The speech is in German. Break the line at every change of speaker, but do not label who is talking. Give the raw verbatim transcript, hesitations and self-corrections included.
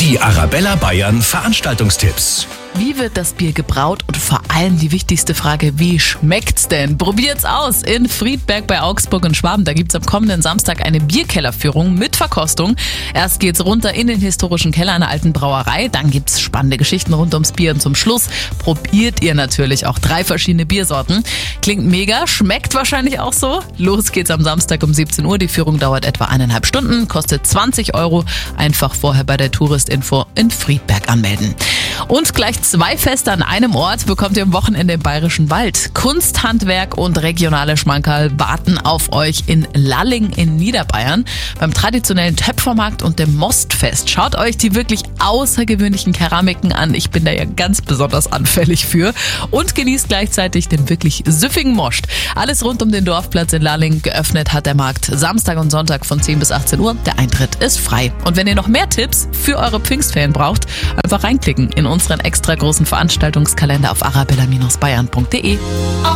Die Arabella Bayern Veranstaltungstipps.
Wie wird das Bier gebraut und vor allem die wichtigste Frage, wie schmeckt's denn? Probiert's aus in Friedberg bei Augsburg und Schwaben. Da gibt's am kommenden Samstag eine Bierkellerführung mit Verkostung. Erst geht's runter in den historischen Keller einer alten Brauerei. Dann gibt's spannende Geschichten rund ums Bier und zum Schluss probiert ihr natürlich auch drei verschiedene Biersorten. Klingt mega, schmeckt wahrscheinlich auch so. Los geht's am Samstag um siebzehn Uhr. Die Führung dauert etwa eineinhalb Stunden, kostet zwanzig Euro. Einfach vorher bei der Touristinfo in Friedberg anmelden. Und gleich zwei Feste an einem Ort bekommt ihr am Wochenende im Bayerischen Wald. Kunst, Handwerk und regionale Schmankerl warten auf euch in Lalling in Niederbayern beim traditionellen Töpfermarkt und dem Mostfest. Schaut euch die wirklich außergewöhnlichen Keramiken an. Ich bin da ja ganz besonders anfällig für. Und genießt gleichzeitig den wirklich süffigen Moscht. Alles rund um den Dorfplatz in Lalling. Geöffnet hat der Markt Samstag und Sonntag von zehn bis achtzehn Uhr. Der Eintritt ist frei. Und wenn ihr noch mehr Tipps für eure Pfingstferien braucht, einfach reinklicken in unseren extra großen Veranstaltungskalender auf arabella Bindestrich bayern punkt de.